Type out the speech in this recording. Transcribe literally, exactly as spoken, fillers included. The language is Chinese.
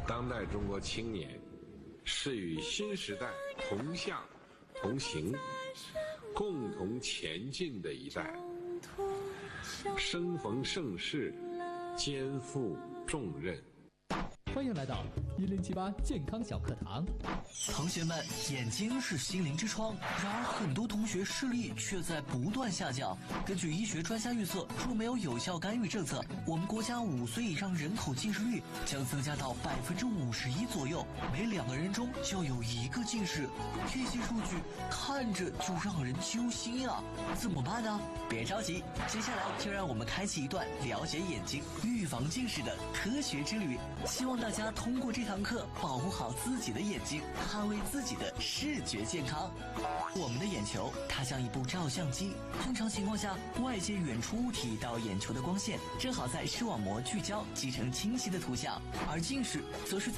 当代中国青年是与新时代同向同行、共同前进的一代，生逢盛世，肩负重任。 欢迎来到一零七八健康小课堂。 同学们，眼睛是心灵之窗，然而很多同学视力却在不断下降。根据医学专家预测，若没有有效干预政策，我们国家五岁以上人口近视率将增加到百分之五十一左右，每两个人中就有一个近视。这些数据看着就让人揪心啊！怎么办呢？别着急，接下来就让我们开启一段了解眼睛、预防近视的科学之旅。希望大家通过这堂课保护好自己的眼睛，捍卫自己的视觉健康。我们的眼球它像一部照相机，正常情况下，外界远处物体到眼球的光线正好在视网膜聚焦，集成清晰的图像，而近视则是在